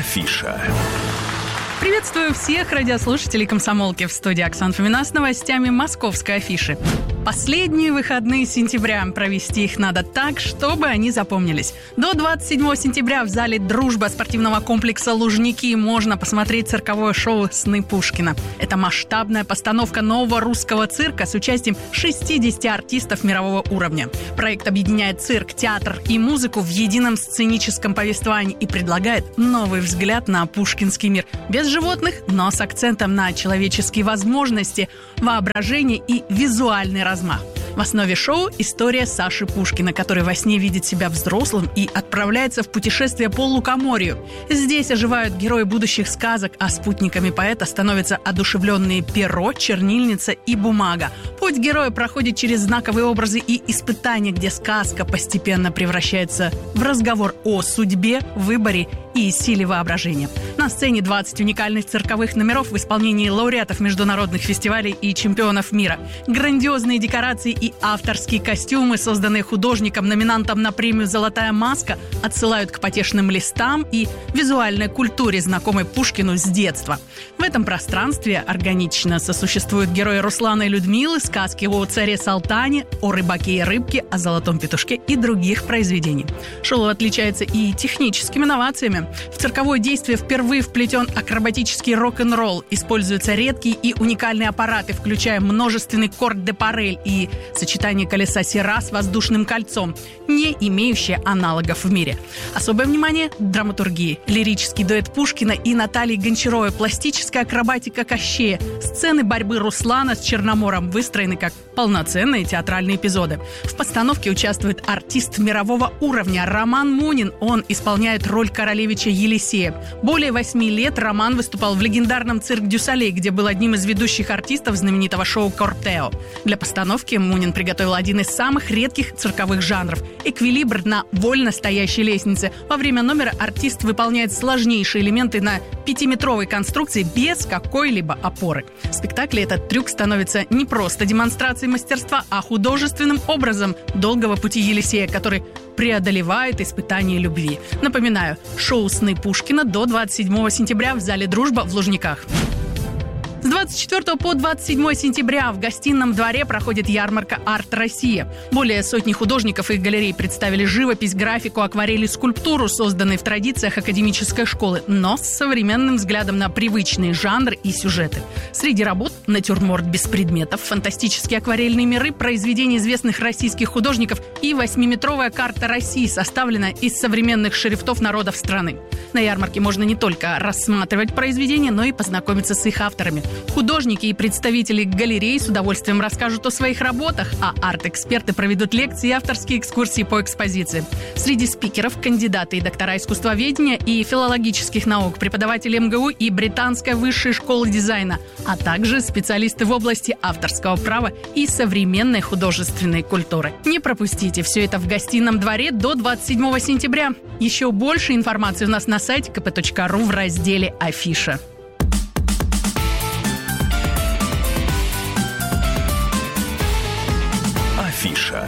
Афиша. Приветствую всех радиослушателей «Комсомолки». В студии Оксана Фомина с новостями московской афиши. Последние выходные сентября. Провести их надо так, чтобы они запомнились. До 27 сентября в зале «Дружба» спортивного комплекса «Лужники» можно посмотреть цирковое шоу «Сны Пушкина». Это масштабная постановка нового русского цирка с участием 60 артистов мирового уровня. Проект объединяет цирк, театр и музыку в едином сценическом повествовании и предлагает новый взгляд на пушкинский мир. Без животных, но с акцентом на человеческие возможности, воображение и визуальный размах. В основе шоу история Саши Пушкина, который во сне видит себя взрослым и отправляется в путешествие по лукоморью. Здесь оживают герои будущих сказок, а спутниками поэта становятся одушевленные перо, чернильница и бумага. Путь героя проходит через знаковые образы и испытания, где сказка постепенно превращается в разговор о судьбе, выборе и силе воображения. На сцене 20 уникальных цирковых номеров в исполнении лауреатов международных фестивалей и чемпионов мира. Грандиозные декорации и авторские костюмы, созданные художником-номинантом на премию «Золотая маска», отсылают к потешным листам и визуальной культуре, знакомой Пушкину с детства. В этом пространстве органично сосуществуют герои Руслана и Людмилы, сказки о царе Салтане, о рыбаке и рыбке, о золотом петушке и других произведений. Шоу отличается и техническими инновациями. В цирковое действие впервые вплетен акробатический рок-н-ролл. Используются редкие и уникальные аппараты, включая множественный корт-де-парель и сочетание колеса Сера с воздушным кольцом, не имеющее аналогов в мире. Особое внимание – драматургии. Лирический дуэт Пушкина и Натальи Гончаровой, пластическая акробатика Кощея, сцены борьбы Руслана с Черномором выстроены как полноценные театральные эпизоды. В постановке участвует артист мирового уровня Роман Мунин. Он исполняет роль королевича Елисея. Более 8 лет Роман выступал в легендарном «Цирк дю Солей», где был одним из ведущих артистов знаменитого шоу «Кортео». Для постановки Мунин приготовил один из самых редких цирковых жанров – эквилибр на вольно стоящей лестнице. Во время номера артист выполняет сложнейшие элементы на 5-метровой конструкции без какой-либо опоры. В спектакле этот трюк становится не просто демонстрацией мастерства, а художественным образом долгого пути Елисея, который преодолевает испытания любви. Напоминаю, шоу «Сны Пушкина» до 27 сентября в зале «Дружба» в Лужниках. С 24 по 27 сентября в гостином дворе проходит ярмарка «Арт Россия». Более сотни художников и галерей представили живопись, графику, акварель и скульптуру, созданные в традициях академической школы, но с современным взглядом на привычные жанры и сюжеты. Среди работ – натюрморт без предметов, фантастические акварельные миры, произведения известных российских художников и 8-метровая карта России, составленная из современных шрифтов народов страны. На ярмарке можно не только рассматривать произведения, но и познакомиться с их авторами. Художники и представители галерей с удовольствием расскажут о своих работах, а арт-эксперты проведут лекции и авторские экскурсии по экспозиции. Среди спикеров – кандидаты и доктора искусствоведения и филологических наук, преподаватели МГУ и Британской высшей школы дизайна, а также специалисты в области авторского права и современной художественной культуры. Не пропустите все это в гостином дворе до 27 сентября. Еще больше информации у нас на сайте kp.ru в разделе «Афиша». Афиша.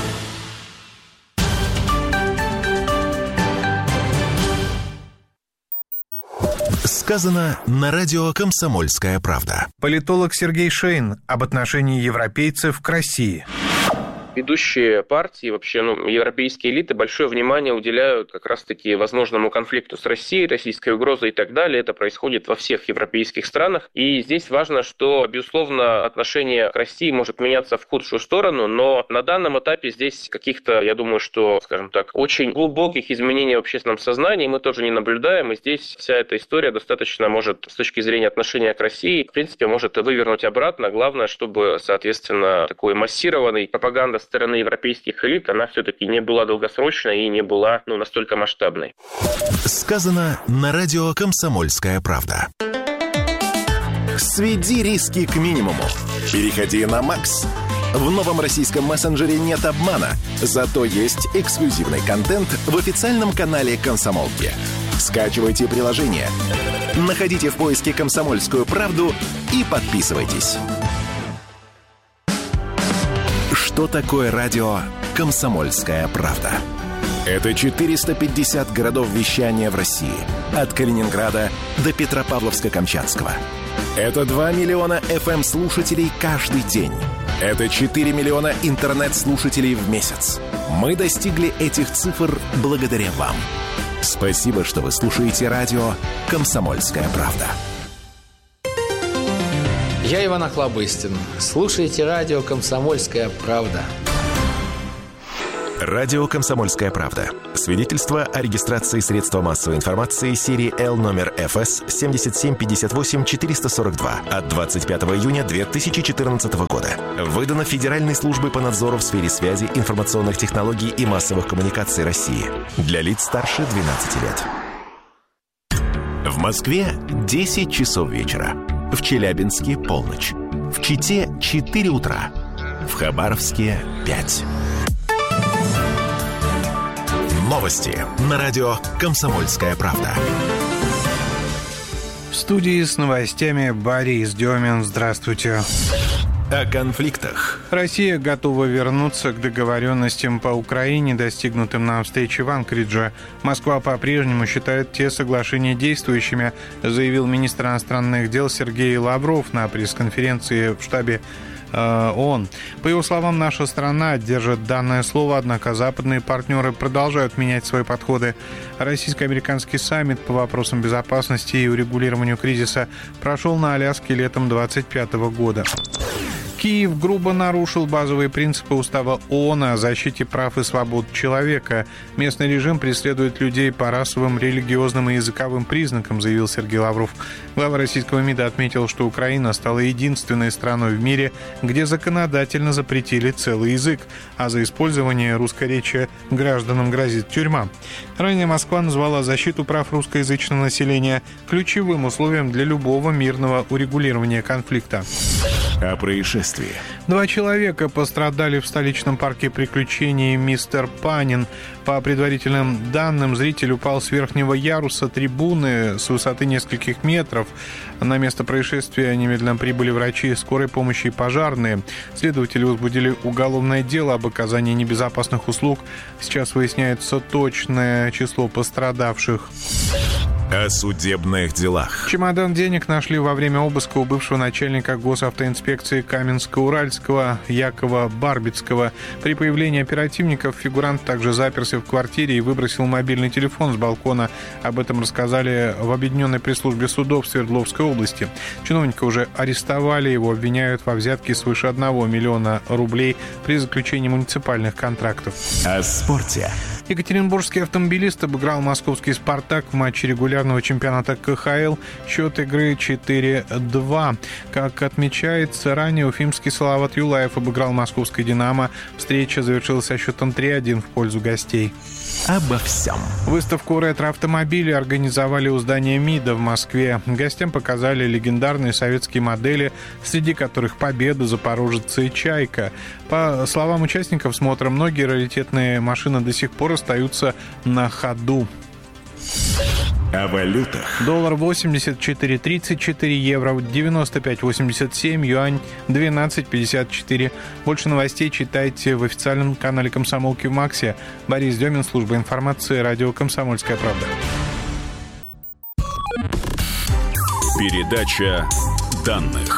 Сказано на радио «Комсомольская правда». Политолог Сергей Шейн об отношении европейцев к России. Ведущие партии, вообще европейские элиты большое внимание уделяют как раз-таки возможному конфликту с Россией, российской угрозой и так далее. Это происходит во всех европейских странах. И здесь важно, что, безусловно, отношение к России может меняться в худшую сторону, но на данном этапе здесь каких-то, я думаю, что, скажем так, очень глубоких изменений в общественном сознании мы тоже не наблюдаем. И здесь вся эта история достаточно может, с точки зрения отношения к России, в принципе, может вывернуть обратно. Главное, чтобы, соответственно, такой массированной пропаганды со стороны европейских элит, она все-таки не была долгосрочной и не была настолько масштабной. Сказано на радио «Комсомольская правда». Сведи риски к минимуму. Переходи на Макс. В новом российском мессенджере нет обмана, зато есть эксклюзивный контент в официальном канале «Комсомолки». Скачивайте приложение, находите в поиске «Комсомольскую правду» и подписывайтесь. Что такое радио «Комсомольская правда»? Это 450 городов вещания в России. От Калининграда до Петропавловска-Камчатского. Это 2 миллиона FM-слушателей каждый день. Это 4 миллиона интернет-слушателей в месяц. Мы достигли этих цифр благодаря вам. Спасибо, что вы слушаете радио «Комсомольская правда». Я Иван Охлобыстин. Слушайте радио «Комсомольская правда». Радио «Комсомольская правда». Свидетельство о регистрации средства массовой информации серии L номер ФС 7758-442 от 25 июня 2014 года. Выдано Федеральной службой по надзору в сфере связи, информационных технологий и массовых коммуникаций России. Для лиц старше 12 лет. В Москве 10 часов вечера. В Челябинске полночь. В Чите 4 утра. В Хабаровске 5. Новости на радио «Комсомольская правда». В студии с новостями Борис Демин. Здравствуйте. О конфликтах. Россия готова вернуться к договоренностям по Украине, достигнутым на встрече в Анкоридже. Москва по-прежнему считает те соглашения действующими, заявил министр иностранных дел Сергей Лавров на пресс-конференции в штабе ООН. По его словам, наша страна держит данное слово, однако западные партнеры продолжают менять свои подходы. Российско-американский саммит по вопросам безопасности и урегулированию кризиса прошел на Аляске летом 2025 года. Киев грубо нарушил базовые принципы устава ООН о защите прав и свобод человека. Местный режим преследует людей по расовым, религиозным и языковым признакам, заявил Сергей Лавров. Глава российского МИДа отметил, что Украина стала единственной страной в мире, где законодательно запретили целый язык, а за использование русскоречия гражданам грозит тюрьма. Ранее Москва назвала защиту прав русскоязычного населения ключевым условием для любого мирного урегулирования конфликта. О происшествии. 2 человека пострадали в столичном парке приключений «Мистер Панин». По предварительным данным, зритель упал с верхнего яруса трибуны с высоты нескольких метров. На место происшествия немедленно прибыли врачи скорой помощи и пожарные. Следователи возбудили уголовное дело об оказании небезопасных услуг. Сейчас выясняется точное число пострадавших. О судебных делах. Чемодан денег нашли во время обыска у бывшего начальника госавтоинспекции Каменска-Уральского Якова Барбицкого. При появлении оперативников фигурант также заперся в квартире и выбросил мобильный телефон с балкона. Об этом рассказали в Объединенной пресс-службе судов Свердловской области. Чиновника уже арестовали, его обвиняют во взятке свыше 1 миллиона рублей при заключении муниципальных контрактов. О спорте. Екатеринбургский автомобилист обыграл московский «Спартак» в матче регулярного чемпионата КХЛ. Счет игры 4-2. Как отмечается, ранее уфимский Салават Юлаев обыграл московский «Динамо». Встреча завершилась со счетом 3-1 в пользу гостей. Обо всем. Выставку ретро-автомобилей организовали у здания МИДа в Москве. Гостям показали легендарные советские модели, среди которых «Победа», «Запорожец» и «Чайка». По словам участников смотра, многие раритетные машины до сих пор остаются на ходу. О валютах. Доллар 84.34, евро 95.87, юань 12.54. Больше новостей читайте в официальном канале «Комсомолки» в Максе. Борис Демин, служба информации, радио «Комсомольская правда». Передача данных.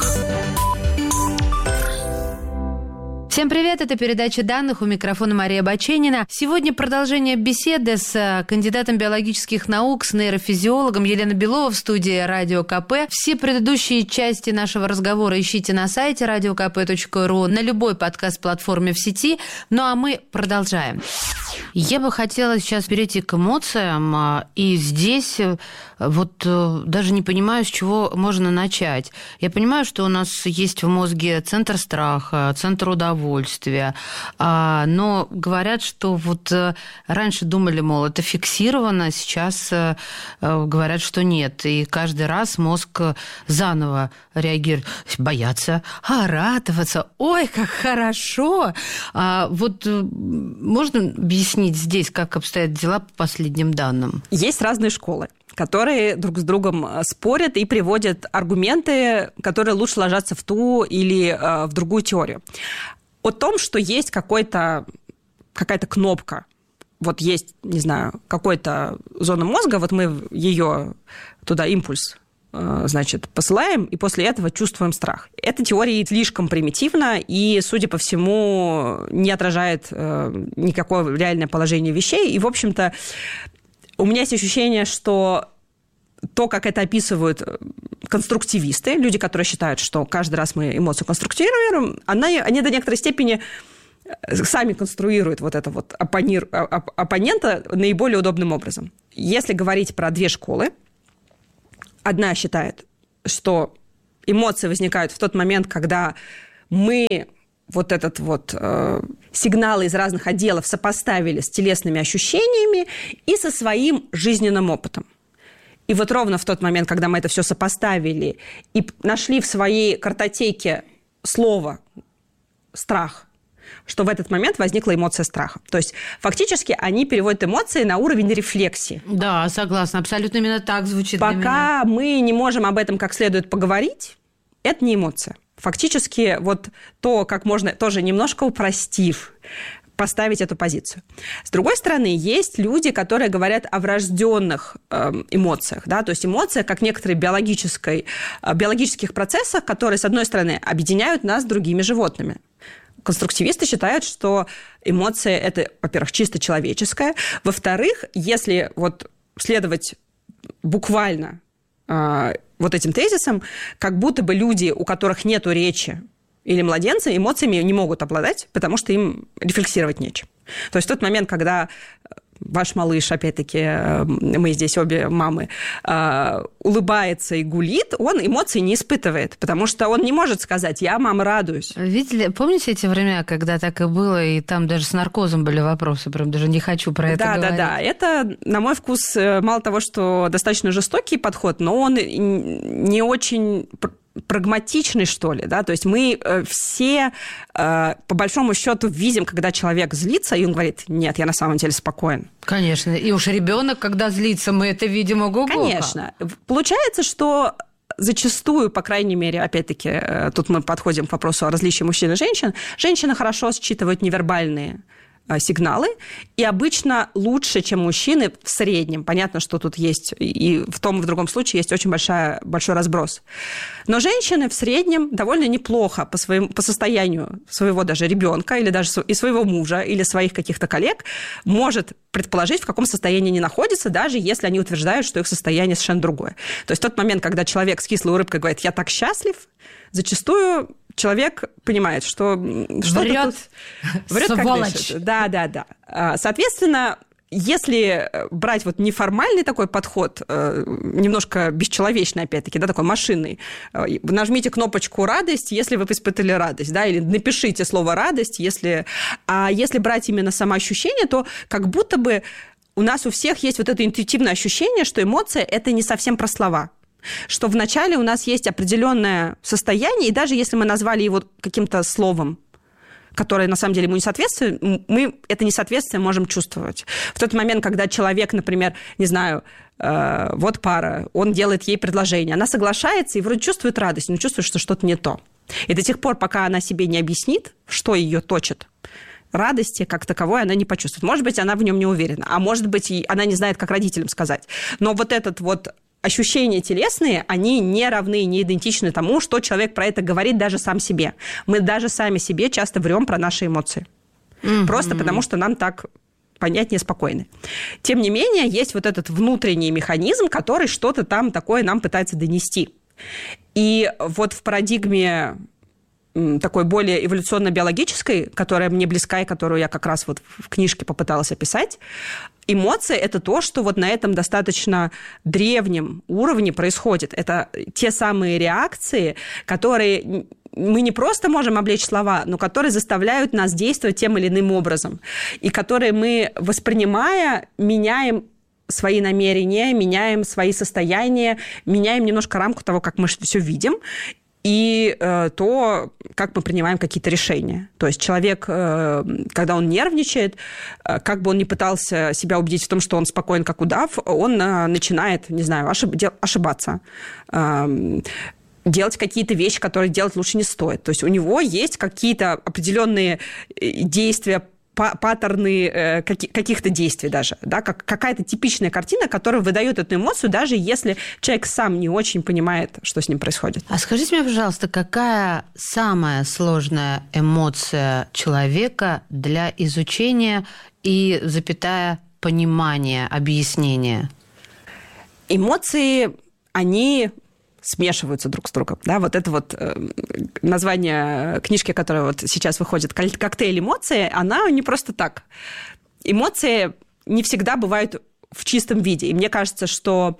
Всем привет, это передача данных, у микрофона Мария Баченина. Сегодня продолжение беседы с кандидатом биологических наук, с нейрофизиологом Еленой Беловой в студии Радио КП. Все предыдущие части нашего разговора ищите на сайте radiokp.ru, на любой подкаст-платформе в сети. Ну а мы продолжаем. Я бы хотела сейчас перейти к эмоциям, и здесь вот даже не понимаю, с чего можно начать. Я понимаю, что у нас есть в мозге центр страха, центр удовольствия, но говорят, что вот раньше думали, мол, это фиксировано, сейчас говорят, что нет, и каждый раз мозг заново реагирует. Бояться, радоваться, ой, как хорошо! Вот можно объяснить здесь, как обстоят дела по последним данным? Есть разные школы, которые друг с другом спорят и приводят аргументы, которые лучше ложатся в ту или в другую теорию. О том, что есть какая-то кнопка вот есть, не знаю, какой-то зона мозга, вот мы ее туда импульс, значит, посылаем, и после этого чувствуем страх. Эта теория слишком примитивна и, судя по всему, не отражает никакое реальное положение вещей. И, в общем-то, у меня есть ощущение, что то, как это описывают конструктивисты, люди, которые считают, что каждый раз мы эмоцию конструктируем, они до некоторой степени сами конструируют вот это вот оппонента наиболее удобным образом. Если говорить про две школы, одна считает, что эмоции возникают в тот момент, когда мы вот этот вот сигналы из разных отделов сопоставили с телесными ощущениями и со своим жизненным опытом. И вот ровно в тот момент, когда мы это все сопоставили и нашли в своей картотеке слово «страх», что в этот момент возникла эмоция страха. То есть фактически они переводят эмоции на уровень рефлексии. Да, согласна. Абсолютно именно так звучит для меня. Пока мы не можем об этом как следует поговорить, это не эмоция. Фактически вот то, как можно, тоже немножко упростив, поставить эту позицию. С другой стороны, есть люди, которые говорят о врожденных эмоциях, да, то есть эмоция как некоторые биологических процессах, которые, с одной стороны, объединяют нас с другими животными. Конструктивисты считают, что эмоция – это, во-первых, чисто человеческая. Во-вторых, если вот следовать буквально вот этим тезисам, как будто бы люди, у которых нету речи, или младенцы, эмоциями не могут обладать, потому что им рефлексировать нечем. То есть в тот момент, когда ваш малыш, опять-таки, мы здесь обе мамы, улыбается и гулит, он эмоций не испытывает, потому что он не может сказать «я, мама, радуюсь». Видели, помните эти времена, когда так и было, и там даже с наркозом были вопросы, прям даже не хочу про это говорить. Да. Это, на мой вкус, мало того, что достаточно жестокий подход, но он не очень прагматичный, что ли, да, то есть мы все, по большому счету, видим, когда человек злится, и он говорит, нет, я на самом деле спокоен. Конечно, и уж ребенок, когда злится, мы это видим ого-го. Конечно. Получается, что зачастую, по крайней мере, опять-таки, тут мы подходим к вопросу о различии мужчин и женщин, женщины хорошо считывают невербальные сигналы, и обычно лучше, чем мужчины в среднем. Понятно, что тут есть, и в том и в другом случае есть очень большой разброс. Но женщины в среднем довольно неплохо по состоянию своего даже ребенка, или даже и своего мужа, или своих каких-то коллег, может предположить, в каком состоянии они находятся, даже если они утверждают, что их состояние совершенно другое. То есть в тот момент, когда человек с кислой улыбкой говорит «я так счастлив», зачастую человек понимает, что врет, сволочь. Да. Соответственно, если брать вот неформальный такой подход, немножко бесчеловечный, опять-таки, да, такой машинный, нажмите кнопочку «радость», если вы испытали радость, да, или напишите слово «радость», а если брать именно самоощущение, то как будто бы у нас у всех есть вот это интуитивное ощущение, что эмоция – это не совсем про слова. Что вначале у нас есть определенное состояние, и даже если мы назвали его каким-то словом, которое на самом деле ему не соответствует, мы это несоответствие можем чувствовать. В тот момент, когда человек, например, не знаю, вот пара, он делает ей предложение, она соглашается и вроде чувствует радость, но чувствует, что что-то не то. И до тех пор, пока она себе не объяснит, что ее точит, радости как таковой она не почувствует. Может быть, она в нем не уверена, а может быть, она не знает, как родителям сказать. Но вот этот вот ощущения телесные, они не равны, не идентичны тому, что человек про это говорит даже сам себе. Мы даже сами себе часто врем про наши эмоции. Просто потому, что нам так понятнее, спокойно. Тем не менее, есть вот этот внутренний механизм, который что-то там такое нам пытается донести. И вот в парадигме такой более эволюционно-биологической, которая мне близка и которую я как раз вот в книжке попыталась описать, эмоция – это то, что вот на этом достаточно древнем уровне происходит. Это те самые реакции, которые мы не просто можем облечь слова, но которые заставляют нас действовать тем или иным образом, и которые мы, воспринимая, меняем свои намерения, меняем свои состояния, меняем немножко рамку того, как мы все видим, и то, как мы принимаем какие-то решения. То есть человек, когда он нервничает, как бы он ни пытался себя убедить в том, что он спокоен, как удав, он начинает, не знаю, ошибаться, делать какие-то вещи, которые делать лучше не стоит. То есть у него есть какие-то определенные действия паттерны каких-то действий даже, да, какая-то типичная картина, которая выдает эту эмоцию, даже если человек сам не очень понимает, что с ним происходит. А скажите мне, пожалуйста, какая самая сложная эмоция человека для изучения и, понимания, объяснения? Эмоции, они смешиваются друг с другом. Да? Вот это вот название книжки, которая вот сейчас выходит, «Коктейль эмоций», она не просто так. Эмоции не всегда бывают в чистом виде. И мне кажется, что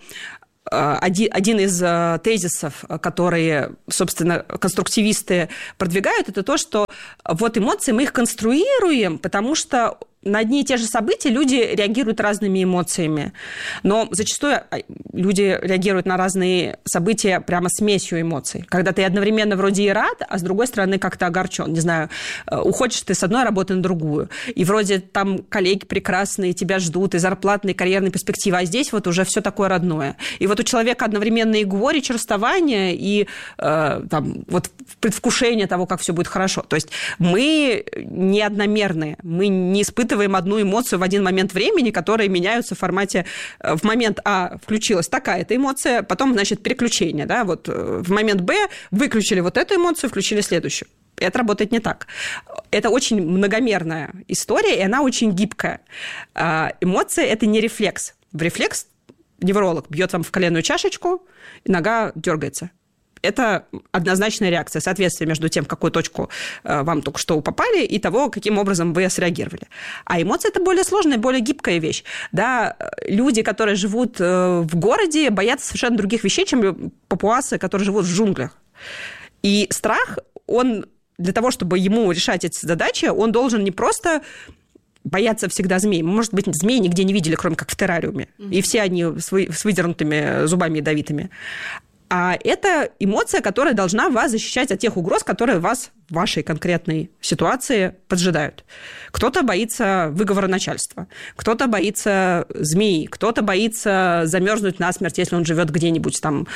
один из тезисов, которые, собственно, конструктивисты продвигают, это то, что вот эмоции мы их конструируем, потому что на одни и те же события люди реагируют разными эмоциями. Но зачастую люди реагируют на разные события прямо смесью эмоций. Когда ты одновременно вроде и рад, а с другой стороны как-то огорчен. Не знаю, уходишь ты с одной работы на другую. И вроде там коллеги прекрасные, тебя ждут, и зарплатные, и карьерные перспективы. А здесь вот уже все такое родное. И вот у человека одновременно и горечь расставания, и там, вот предвкушение того, как все будет хорошо. То есть мы не одномерные. Мы не испытываем одну эмоцию в один момент времени, которые меняются в формате в момент А включилась такая-то эмоция, потом, значит, переключение. Да? Вот в момент Б выключили вот эту эмоцию, включили следующую. Это работает не так. Это очень многомерная история, и она очень гибкая. Эмоция – это не рефлекс. В рефлекс невролог бьет вам в коленную чашечку, и нога дергается. Это однозначная реакция, соответствие между тем, в какую точку вам только что попали, и того, каким образом вы среагировали. А эмоции – это более сложная, более гибкая вещь. Да, люди, которые живут в городе, боятся совершенно других вещей, чем папуасы, которые живут в джунглях. И страх, он для того, чтобы ему решать эти задачи, он должен не просто бояться всегда змей. Может быть, змеи нигде не видели, кроме как в террариуме. И все они с выдернутыми зубами ядовитыми. А это эмоция, которая должна вас защищать от тех угроз, которые вас в вашей конкретной ситуации поджидают. Кто-то боится выговора начальства, кто-то боится змеи, кто-то боится замерзнуть насмерть, если он живет где-нибудь там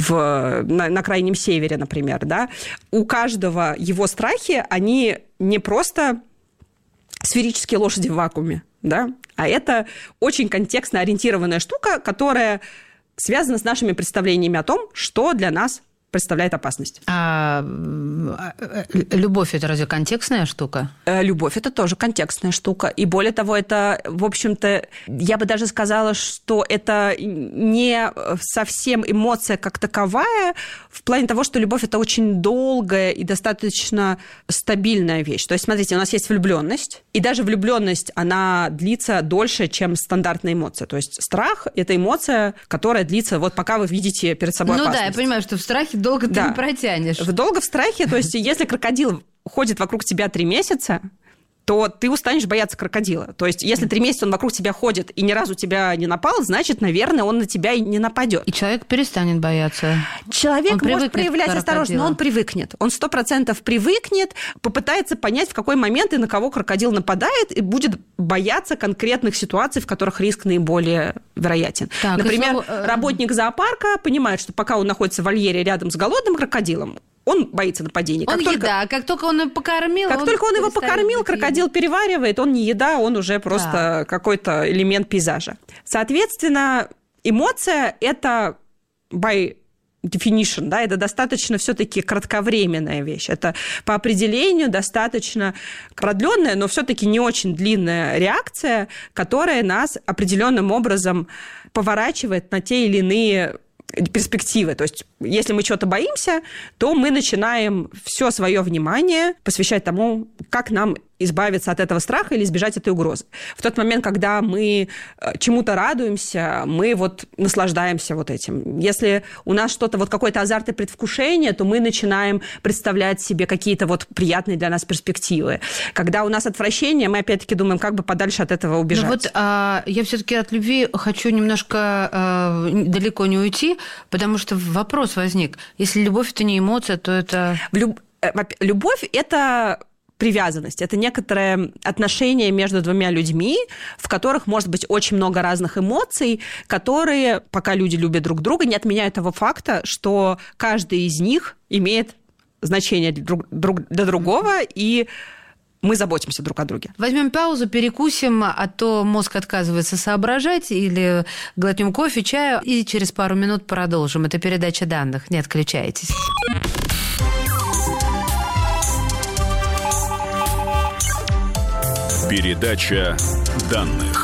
на крайнем севере, например. Да? У каждого его страхи, они не просто сферические лошади в вакууме, да? А это очень контекстно ориентированная штука, которая связано с нашими представлениями о том, что для нас представляет опасность. А любовь – это разве контекстная штука? Любовь – это тоже контекстная штука. И более того, это, в общем-то, я бы даже сказала, что это не совсем эмоция как таковая, в плане того, что любовь – это очень долгая и достаточно стабильная вещь. То есть, смотрите, у нас есть влюбленность, и даже влюбленность, она длится дольше, чем стандартная эмоция. То есть страх – это эмоция, которая длится вот пока вы видите перед собой опасность. Ну да, я понимаю, что в страхе долго ты не протянешь. Долго в страхе, то есть если крокодил ходит вокруг тебя 3 месяца, то ты устанешь бояться крокодила. То есть если 3 месяца он вокруг тебя ходит и ни разу тебя не напал, значит, наверное, он на тебя и не нападет. И человек перестанет бояться. Человек может проявлять осторожность, но он привыкнет. Он 100% привыкнет, попытается понять, в какой момент и на кого крокодил нападает, и будет бояться конкретных ситуаций, в которых риск наиболее вероятен. Так, например, работник зоопарка понимает, что пока он находится в вольере рядом с голодным крокодилом, он боится нападений. Как только он его покормил... Как только он его покормил, крокодил переваривает, он не еда, он уже просто какой-то элемент пейзажа. Соответственно, эмоция – это by definition, да, это достаточно все-таки кратковременная вещь. Это по определению достаточно продленная, но все-таки не очень длинная реакция, которая нас определенным образом поворачивает на те или иные перспективы. То есть, если мы чего-то боимся, то мы начинаем все свое внимание посвящать тому, как нам избавиться от этого страха или избежать этой угрозы. В тот момент, когда мы чему-то радуемся, мы вот наслаждаемся вот этим. Если у нас что-то, вот какой-то азарт и предвкушение, то мы начинаем представлять себе какие-то вот приятные для нас перспективы. Когда у нас отвращение, мы опять-таки думаем, как бы подальше от этого убежать. Ну вот я все-таки от любви хочу немножко далеко не уйти, потому что вопрос возник. Если любовь – это не эмоция, то это... Любовь – это привязанность. Это некоторое отношение между двумя людьми, в которых может быть очень много разных эмоций, которые, пока люди любят друг друга, не отменяют того факта, что каждый из них имеет значение для другого, и мы заботимся друг о друге. Возьмем паузу, перекусим, а то мозг отказывается соображать, или глотнем кофе, чаю, и через пару минут продолжим. Это передача данных. Не отключайтесь. Передача данных.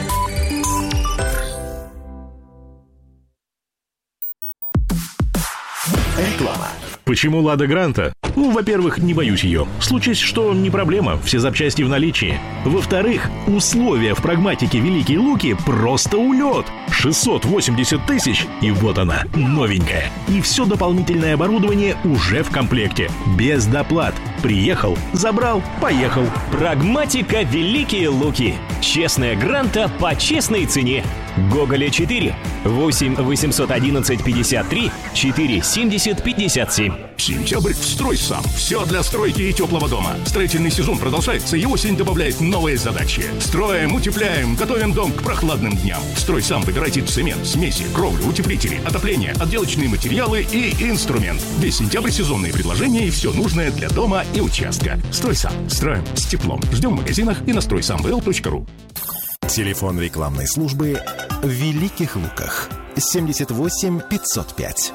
Реклама. Почему «Лада Гранта»? Во-первых, не боюсь ее. Случись, что не проблема, все запчасти в наличии. Во-вторых, условия в прагматике «Великие Луки» просто улет. 680 тысяч, и вот она, новенькая. И все дополнительное оборудование уже в комплекте. Без доплат. Приехал, забрал, поехал. Прагматика «Великие Луки». Честная Гранта по честной цене. Гоголя 4. 8 811 53 4 70 57. Сентябрь в «Стройсам». Все для стройки и теплого дома. Строительный сезон продолжается, и осень добавляет новые задачи. Строим, утепляем, готовим дом к прохладным дням. В «Стройсам» выбирайте цемент, смеси, кровлю, утеплители, отопление, отделочные материалы и инструмент. Весь сентябрь сезонные предложения и все нужное для дома и участка. «Стройсам». Строим с теплом. Ждем в магазинах и на стройсамвл.ру. Телефон рекламной службы в Великих Луках. 78 505.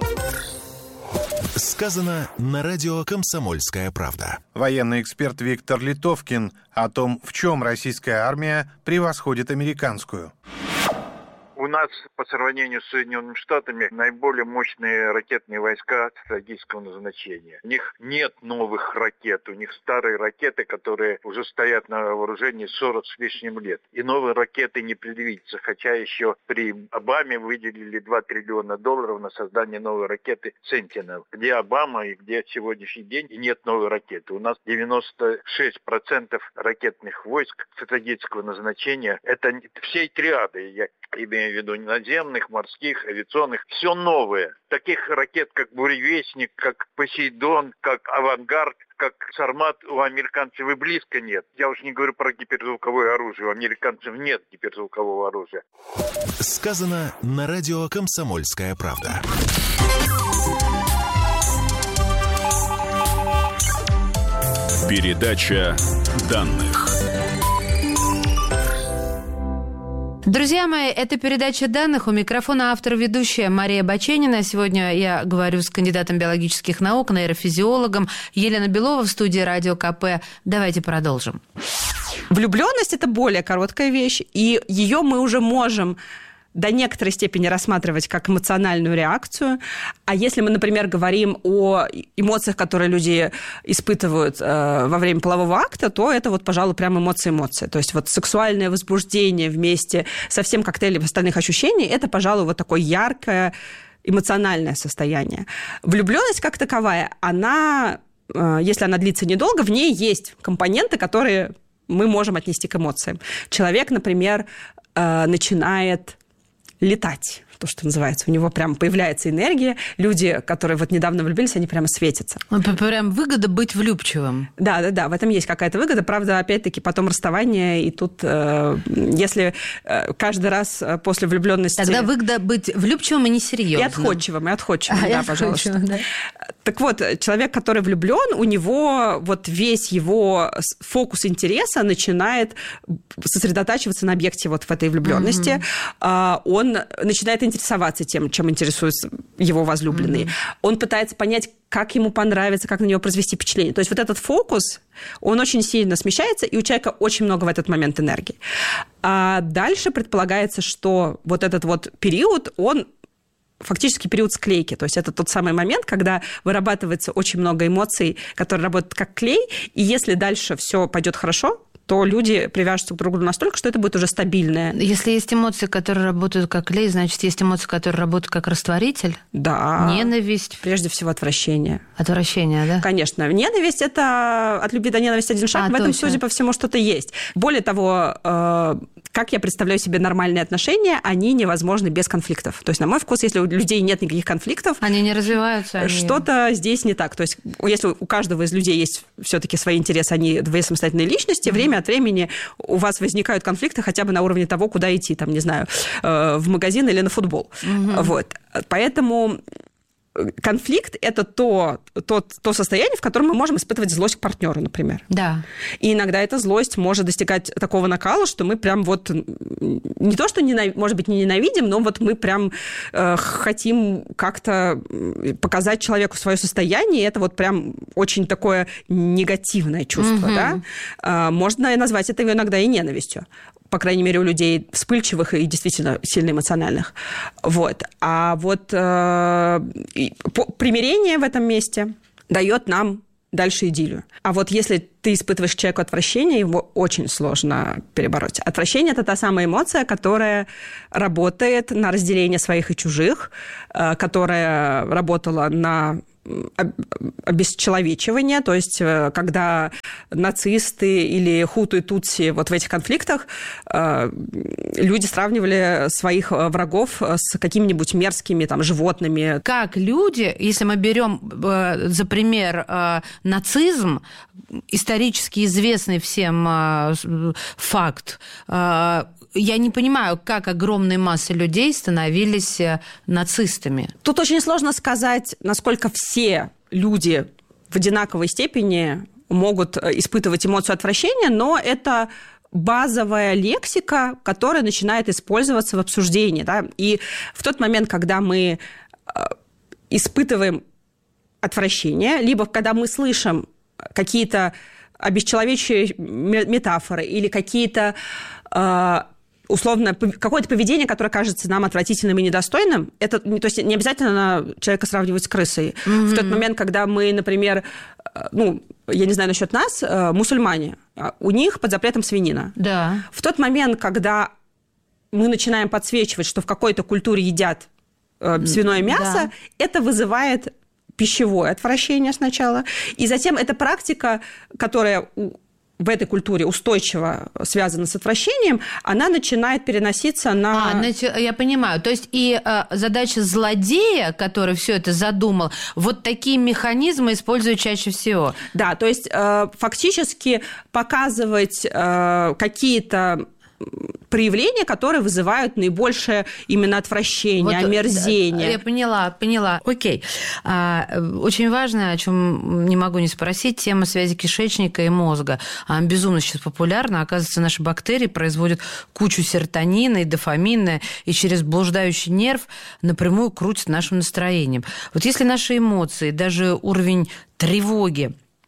Сказано на радио «Комсомольская правда». Военный эксперт Виктор Литовкин о том, в чем российская армия превосходит американскую. У нас по сравнению с Соединенными Штатами наиболее мощные ракетные войска стратегического назначения. У них нет новых ракет, у них старые ракеты, которые уже стоят на вооружении 40 с лишним лет. И новые ракеты не предвидится, хотя еще при Обаме выделили $2 триллиона на создание новой ракеты «Сентинел». Где Обама и где сегодняшний день, и нет новой ракеты. У нас 96% ракетных войск стратегического назначения. Это всей триады, я имею в виду наземных, морских, авиационных, все новое. Таких ракет, как «Буревестник», как «Посейдон», как «Авангард», как «Сармат» у американцев и близко нет. Я уж не говорю про гиперзвуковое оружие. У американцев нет гиперзвукового оружия. Сказано на радио «Комсомольская правда». Передача данных. Друзья мои, это передача данных. У микрофона автор-ведущая Мария Баченина. Сегодня я говорю с кандидатом биологических наук, нейрофизиологом Елена Белова в студии Радио КП. Давайте продолжим. Влюбленность – это более короткая вещь, и ее мы уже можем до некоторой степени рассматривать как эмоциональную реакцию. А если мы, например, говорим о эмоциях, которые люди испытывают во время полового акта, то это вот, пожалуй, прям эмоции. То есть вот сексуальное возбуждение вместе со всем коктейлем остальных ощущений – это, пожалуй, вот такое яркое эмоциональное состояние. Влюбленность как таковая, она, если она длится недолго, в ней есть компоненты, которые мы можем отнести к эмоциям. Человек, например, начинает летать, то, что называется. У него прям появляется энергия. Люди, которые вот недавно влюбились, они прямо светятся. Прям выгода быть влюбчивым. Да, в этом есть какая-то выгода. Правда, опять-таки, потом расставание, и тут, если каждый раз после влюбленности... Тогда выгода быть влюбчивым и несерьезным. И отходчивым, да, пожалуйста. Да. Так вот, человек, который влюблен, у него вот весь его фокус интереса начинает сосредотачиваться на объекте вот в этой влюбленности. Он начинает интересоваться тем, чем интересуются его возлюбленные. Он пытается понять, как ему понравится, как на него произвести впечатление. То есть вот этот фокус, он очень сильно смещается, и у человека очень много в этот момент энергии. А дальше предполагается, что вот этот вот период, он фактически период склейки. То есть это тот самый момент, когда вырабатывается очень много эмоций, которые работают как клей, и если дальше все пойдет хорошо, то люди привяжутся друг к другу настолько, что это будет уже стабильное. Если есть эмоции, которые работают как клей, значит, есть эмоции, которые работают как растворитель? Да. Ненависть? Прежде всего, отвращение. Отвращение, да? Конечно. Ненависть – это от любви до ненависти один шаг. В этом, судя по всему, что-то есть. Более того, как я представляю себе нормальные отношения, они невозможны без конфликтов. То есть, на мой вкус, если у людей нет никаких конфликтов... Они не развиваются. Что-то здесь не так. То есть, если у каждого из людей есть все-таки свои интересы, они две самостоятельные личности, время от времени у вас возникают конфликты хотя бы на уровне того, куда идти, там, не знаю, в магазин или на футбол. Вот. Поэтому конфликт – это то состояние, в котором мы можем испытывать злость к партнеру, например. Да. И иногда эта злость может достигать такого накала, что мы прям вот не то, что, может быть, не ненавидим, но вот мы прям хотим как-то показать человеку свое состояние, и это вот прям очень такое негативное чувство, да? Можно назвать это иногда и ненавистью. По крайней мере, у людей вспыльчивых и действительно сильно эмоциональных. Вот. А вот примирение в этом месте дает нам дальше идиллию. А вот если ты испытываешь к человеку отвращение, его очень сложно перебороть. Отвращение – это та самая эмоция, которая работает на разделение своих и чужих, которая работала на обесчеловечивание, то есть когда нацисты или хуту и тутси вот в этих конфликтах люди сравнивали своих врагов с какими-нибудь мерзкими там животными. Как люди, если мы берем за пример нацизм, исторически известный всем факт, я не понимаю, как огромные массы людей становились нацистами. Тут очень сложно сказать, насколько все люди в одинаковой степени могут испытывать эмоцию отвращения, но это базовая лексика, которая начинает использоваться в обсуждении. Да? И в тот момент, когда мы испытываем отвращение, либо когда мы слышим какие-то обесчеловечивающие метафоры или какие-то условно, какое-то поведение, которое кажется нам отвратительным и недостойным, это, то есть не обязательно человека сравнивать с крысой. В тот момент, когда мы, например, я не знаю насчет нас, мусульмане, у них под запретом свинина. Да. В тот момент, когда мы начинаем подсвечивать, что в какой-то культуре едят свиное мясо, это вызывает пищевое отвращение сначала, и затем эта практика, которая в этой культуре устойчиво связана с отвращением, она начинает переноситься на... Я понимаю. То есть и задача злодея, который все это задумал, вот такие механизмы используют чаще всего. Да, то есть фактически показывать какие-то проявления, которые вызывают наибольшее именно отвращение, омерзение. Я поняла. Окей. Очень важно, о чем не могу не спросить, тема связи кишечника и мозга. Она безумно сейчас популярна. Оказывается, наши бактерии производят кучу серотонина и дофамина, и через блуждающий нерв напрямую крутят нашим настроением. Вот если наши эмоции, даже уровень тревоги,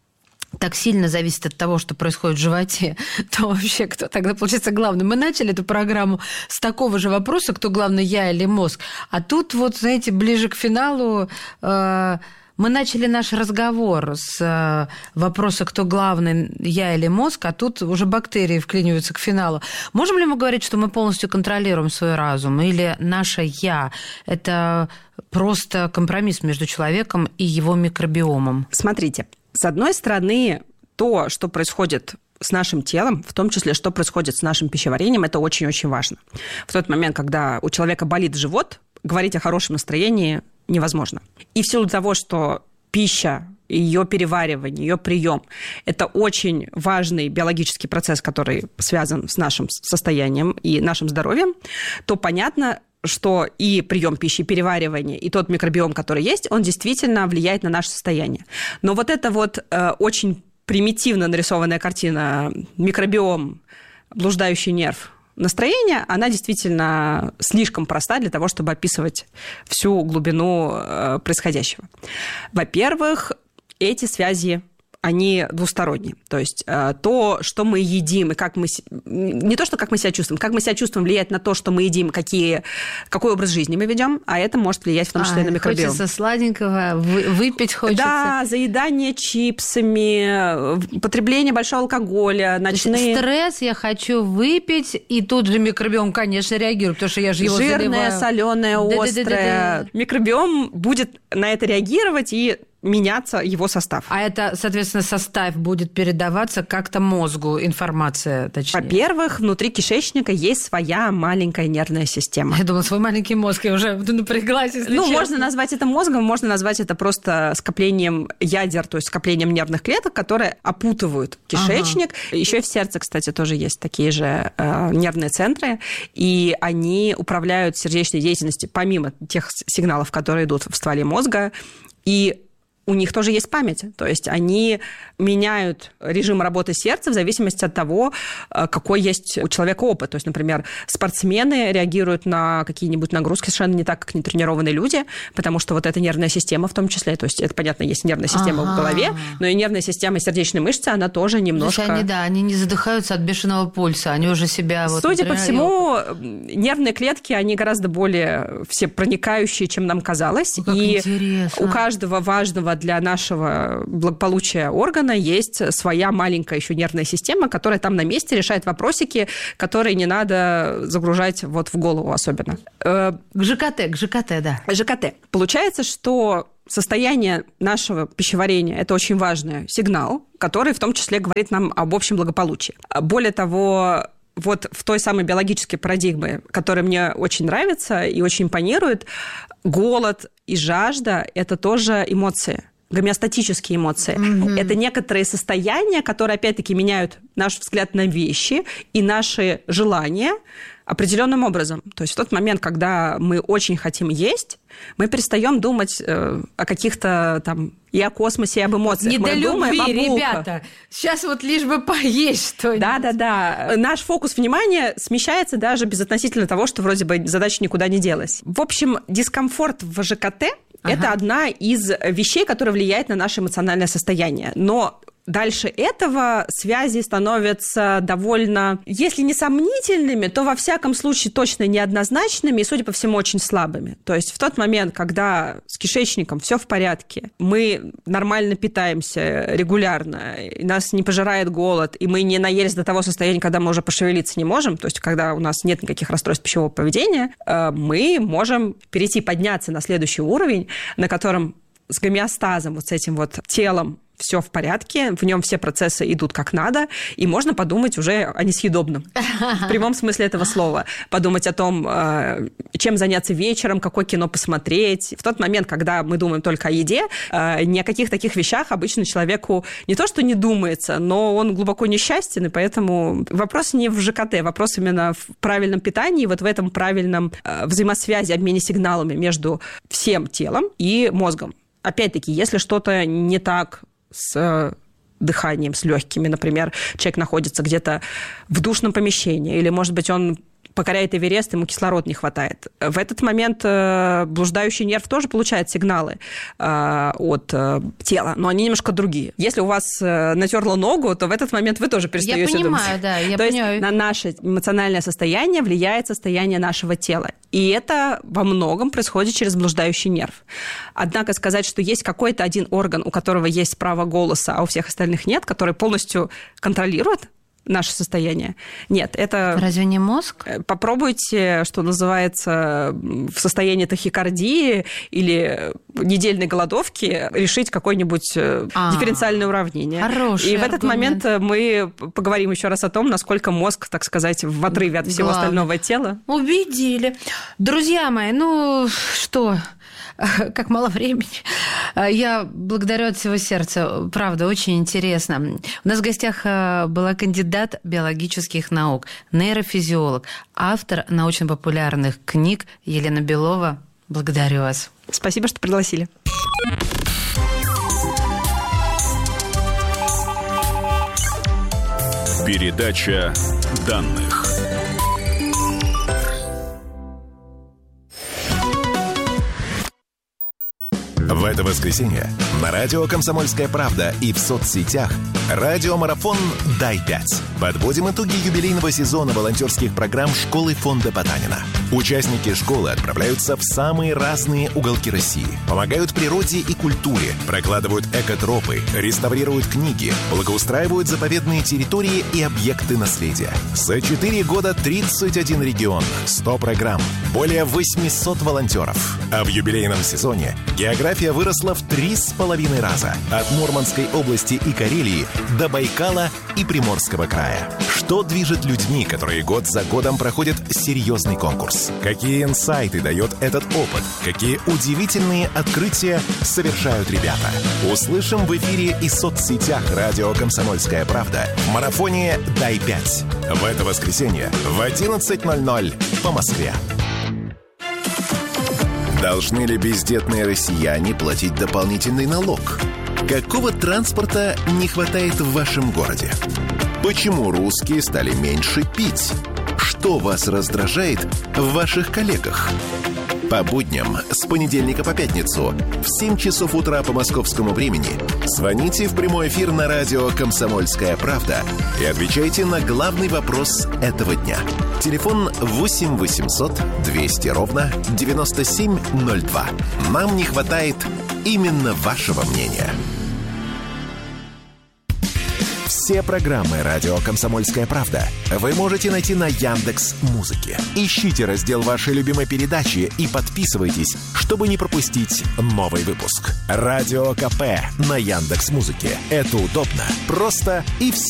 так сильно зависит от того, что происходит в животе, то вообще кто тогда получается главный? Мы начали эту программу с такого же вопроса, кто главный, я или мозг. А тут вот, знаете, ближе к финалу мы начали наш разговор с вопроса, кто главный, я или мозг, а тут уже бактерии вклиниваются к финалу. Можем ли мы говорить, что мы полностью контролируем свой разум? Или наше «я» – это просто компромисс между человеком и его микробиомом? Смотрите. С одной стороны, то, что происходит с нашим телом, в том числе, что происходит с нашим пищеварением, это очень-очень важно. В тот момент, когда у человека болит живот, говорить о хорошем настроении невозможно. И в силу того, что пища, ее переваривание, ее прием – это очень важный биологический процесс, который связан с нашим состоянием и нашим здоровьем, то понятно, что и прием пищи, и переваривание, и тот микробиом, который есть, он действительно влияет на наше состояние. Но вот эта вот очень примитивно нарисованная картина микробиом, блуждающий нерв, настроение, она действительно слишком проста для того, чтобы описывать всю глубину происходящего. Во-первых, эти связи, они двусторонние. То есть то, что мы едим, и как мы... Не то, что как мы себя чувствуем, влияет на то, что мы едим, какой образ жизни мы ведем, а это может влиять в том числе и на микробиом. Хочется сладенького, выпить хочется. Да, заедание чипсами, потребление большого алкоголя, ночные... Стресс, я хочу выпить, и тут же микробиом, конечно, реагирует, потому что я же его жирное, заливаю. Соленое, острое. Микробиом будет на это реагировать, и меняться его состав. А это, соответственно, состав будет передаваться как-то мозгу, информация, точнее? Во-первых, внутри кишечника есть своя маленькая нервная система. Я думала, свой маленький мозг, я уже напряглась, если честно. Можно назвать это мозгом, можно назвать это просто скоплением ядер, то есть скоплением нервных клеток, которые опутывают кишечник. Еще и в сердце, кстати, тоже есть такие же нервные центры, и они управляют сердечной деятельностью помимо тех сигналов, которые идут в стволе мозга, и у них тоже есть память, то есть они меняют режим работы сердца в зависимости от того, какой есть у человека опыт. То есть, например, спортсмены реагируют на какие-нибудь нагрузки совершенно не так, как нетренированные люди, потому что вот эта нервная система в том числе, то есть это, понятно, есть нервная система в голове, но и нервная система сердечной мышцы, она тоже немножко... То есть они не задыхаются от бешеного пульса, они уже себя... Судя по всему, нервные клетки, они гораздо более всепроникающие, чем нам казалось. Как и интересно. У каждого важного для нашего благополучия органа есть своя маленькая еще нервная система, которая там на месте решает вопросики, которые не надо загружать вот в голову особенно. К ЖКТ, да. ЖКТ. Получается, что состояние нашего пищеварения – это очень важный сигнал, который в том числе говорит нам об общем благополучии. Более того, вот в той самой биологической парадигме, которая мне очень нравится и очень импонирует, голод и жажда – это тоже эмоции, гомеостатические эмоции. Это некоторые состояния, которые, опять-таки, меняют наш взгляд на вещи и наши желания определенным образом. То есть в тот момент, когда мы очень хотим есть, мы перестаем думать о каких-то там и о космосе, и об эмоциях. Не мы до думаем любви, о булках. ребята. Сейчас вот лишь бы поесть что-нибудь. Да. Наш фокус внимания смещается даже безотносительно того, что вроде бы задача никуда не делась. В общем, дискомфорт в ЖКТ – это одна из вещей, которая влияет на наше эмоциональное состояние. Но дальше этого связи становятся довольно, если не сомнительными, то во всяком случае точно неоднозначными и, судя по всему, очень слабыми. То есть в тот момент, когда с кишечником все в порядке, мы нормально питаемся регулярно, и нас не пожирает голод, и мы не наелись до того состояния, когда мы уже пошевелиться не можем, то есть когда у нас нет никаких расстройств пищевого поведения, мы можем подняться на следующий уровень, на котором с гомеостазом, вот с этим вот телом, все в порядке, в нем все процессы идут как надо, и можно подумать уже о несъедобном. В прямом смысле этого слова. Подумать о том, чем заняться вечером, какое кино посмотреть. В тот момент, когда мы думаем только о еде, ни о каких таких вещах обычно человеку не то что не думается, но он глубоко несчастен, и поэтому вопрос не в ЖКТ, вопрос именно в правильном питании, вот в этом правильном взаимосвязи, обмене сигналами между всем телом и мозгом. Опять-таки, если что-то не так с дыханием, с легкими, например, человек находится где-то в душном помещении, или, может быть, он покоряет Эверест, ему кислород не хватает. В этот момент блуждающий нерв тоже получает сигналы от тела, но они немножко другие. Если у вас натерло ногу, то в этот момент вы тоже перестаете думать. Я То понимаю. есть на наше эмоциональное состояние влияет состояние нашего тела. И это во многом происходит через блуждающий нерв. Однако сказать, что есть какой-то один орган, у которого есть право голоса, а у всех остальных нет, который полностью контролирует наше состояние. Нет, это... Разве не мозг? Попробуйте, что называется, в состоянии тахикардии или недельной голодовки решить какое-нибудь дифференциальное уравнение. Хороший И в этот аргумент. момент мы поговорим еще раз о том, насколько мозг, так сказать, в отрыве от всего остального тела. Убедили. Друзья мои, ну что... Как мало времени. Я благодарю от всего сердца. Правда, очень интересно. У нас в гостях была кандидат биологических наук, нейрофизиолог, автор научно-популярных книг Елена Белова. Благодарю вас. Спасибо, что пригласили. Передача данных. В это воскресенье на радио «Комсомольская правда» и в соцсетях радиомарафон «Дай 5». Подводим итоги юбилейного сезона волонтерских программ школы фонда Потанина. Участники школы отправляются в самые разные уголки России, помогают природе и культуре, прокладывают экотропы, реставрируют книги, благоустраивают заповедные территории и объекты наследия. За 4 года 31 регион, 100 программ, более 800 волонтеров. А в юбилейном сезоне география география выросла в 3,5 раза. От Мурманской области и Карелии до Байкала и Приморского края. Что движет людьми, которые год за годом проходят серьезный конкурс? Какие инсайты дает этот опыт? Какие удивительные открытия совершают ребята? Услышим в эфире и соцсетях радио «Комсомольская правда» в марафоне «Дай 5». В это воскресенье в 11:00 по Москве. Должны ли бездетные россияне платить дополнительный налог? Какого транспорта не хватает в вашем городе? Почему русские стали меньше пить? Что вас раздражает в ваших коллегах? По будням с понедельника по пятницу в 7 часов утра по московскому времени звоните в прямой эфир на радио «Комсомольская правда» и отвечайте на главный вопрос этого дня. Телефон 8 800 200 ровно 9702. Нам не хватает именно вашего мнения. Все программы радио «Комсомольская правда» вы можете найти на Яндекс.Музыке. Ищите раздел вашей любимой передачи и подписывайтесь, чтобы не пропустить новый выпуск. Радио КП на Яндекс.Музыке. Это удобно, просто и все.